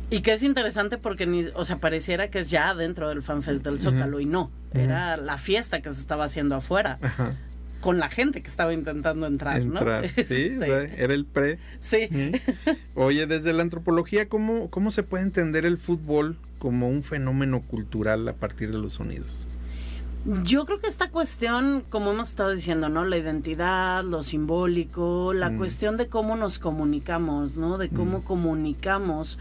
Y que es interesante porque pareciera que es ya dentro del FanFest del Zócalo, y no, era la fiesta que se estaba haciendo afuera. Ajá. Con la gente que estaba intentando entrar, ¿no? Sí, o sea, era el pre. Sí. Oye, desde la antropología, ¿cómo se puede entender el fútbol como un fenómeno cultural a partir de los sonidos? Yo creo que esta cuestión, como hemos estado diciendo, ¿no? La identidad, lo simbólico, la cuestión de cómo nos comunicamos, ¿no? De cómo comunicamos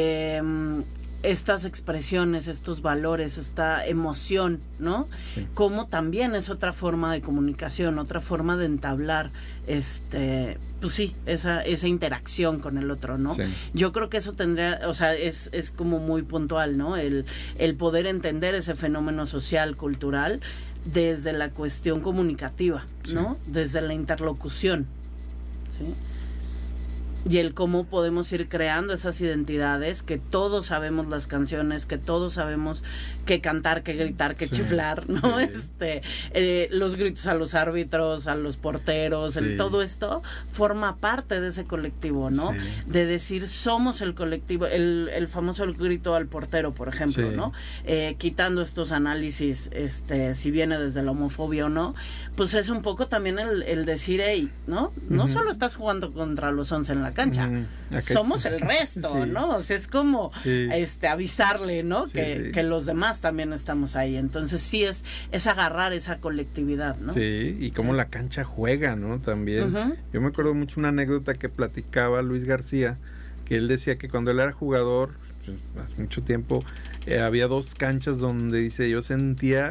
estas expresiones, estos valores, esta emoción, ¿no? Sí. Como también es otra forma de comunicación, otra forma de entablar, pues sí, esa interacción con el otro, ¿no? Sí. Yo creo que eso tendría, o sea, es como muy puntual, ¿no? El poder entender ese fenómeno social, cultural, desde la cuestión comunicativa, ¿no? Sí. Desde la interlocución, ¿sí? Y el cómo podemos ir creando esas identidades, que todos sabemos las canciones, que todos sabemos qué cantar, qué gritar, qué chiflar, ¿no? Sí. Los gritos a los árbitros, a los porteros, todo esto forma parte de ese colectivo, ¿no? Sí. De decir, somos el colectivo, el famoso grito al portero, por ejemplo, ¿no? Quitando estos análisis, si viene desde la homofobia o no, pues es un poco también el decir, hey, ¿no? No solo estás jugando contra los 11 en la cancha, somos el resto, ¿no? O sea, es como avisarle, ¿no? Que los demás también estamos ahí. Entonces sí es agarrar esa colectividad, ¿no? Sí, y cómo la cancha juega, ¿no? También. Yo me acuerdo mucho una anécdota que platicaba Luis García, que él decía que cuando él era jugador, hace mucho tiempo, había 2 canchas donde dice, yo sentía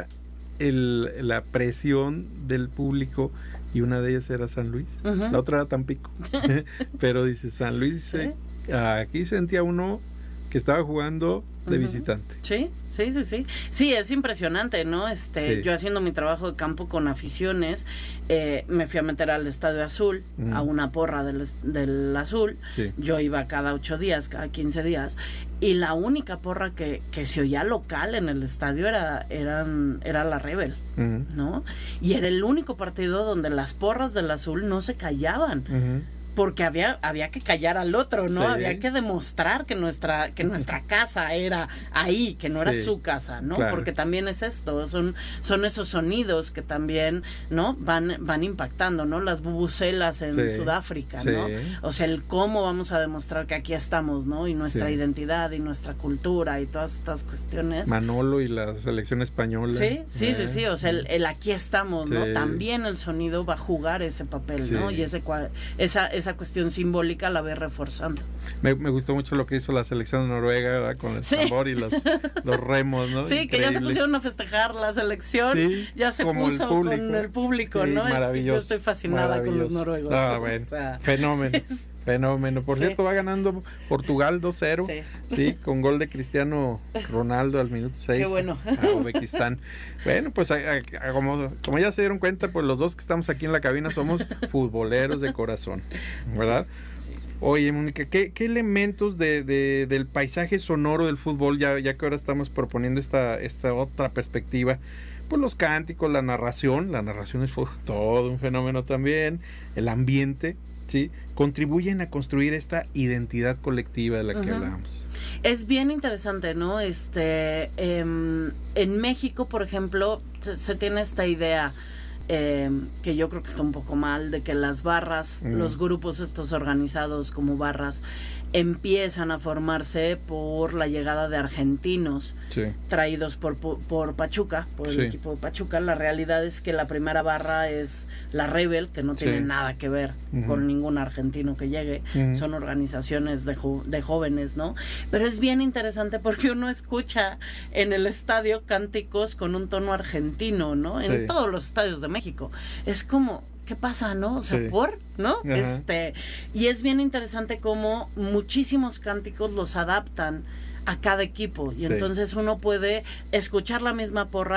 la presión del público, y una de ellas era San Luis, la otra era Tampico. Pero dice, San Luis, dice, aquí sentía uno que estaba jugando de visitante. Sí. Sí, es impresionante, ¿no? Yo haciendo mi trabajo de campo con aficiones, me fui a meter al Estadio Azul, a una porra del Azul. Sí. Yo iba cada 8 días, cada 15 días, y la única porra que se oía local en el estadio era la Rebel, ¿no? Y era el único partido donde las porras del Azul no se callaban. Porque había que callar al otro, ¿no? Sí. Había que demostrar que nuestra casa era ahí, que no era su casa, ¿no? Claro. Porque también es esto, son esos sonidos que también, ¿no? Van impactando, ¿no? Las bubucelas en Sudáfrica, ¿no? O sea, el cómo vamos a demostrar que aquí estamos, ¿no? Y nuestra identidad y nuestra cultura y todas estas cuestiones. Manolo y la selección española. Sí. O sea, el aquí estamos, ¿no? También el sonido va a jugar ese papel, ¿no? Y esa cuestión simbólica la ve reforzando. Me gustó mucho lo que hizo la selección de Noruega, ¿verdad? Con el tambor y los remos, ¿no? Sí, increíble. Que ya se pusieron a festejar la selección, ya se puso con el público, ¿no? Es que yo estoy fascinada con los noruegos. Bueno, fenómeno. Por cierto, va ganando Portugal 2-0, sí, con gol de Cristiano Ronaldo al minuto 6. Qué bueno. A Uzbekistán. Bueno, pues como ya se dieron cuenta, pues los dos que estamos aquí en la cabina somos futboleros de corazón, ¿verdad? Sí. Oye, Mónica, ¿qué elementos del paisaje sonoro del fútbol, ya que ahora estamos proponiendo esta otra perspectiva? Pues los cánticos, la narración es todo un fenómeno también, el ambiente, ¿sí? Contribuyen a construir esta identidad colectiva de la que hablábamos. Es bien interesante, ¿no? En México, por ejemplo, se tiene esta idea que yo creo que está un poco mal, de que las barras, los grupos estos organizados como barras, empiezan a formarse por la llegada de argentinos traídos por Pachuca, por el equipo de Pachuca. La realidad es que la primera barra es la Rebel, que no tiene nada que ver con ningún argentino que llegue. Son organizaciones de jóvenes, ¿no? Pero es bien interesante porque uno escucha en el estadio cánticos con un tono argentino, ¿no? En todos los estadios de México. Es como, ¿qué pasa, no? O sea, ¿no? Y es bien interesante cómo muchísimos cánticos los adaptan a cada equipo. Y entonces uno puede escuchar la misma porra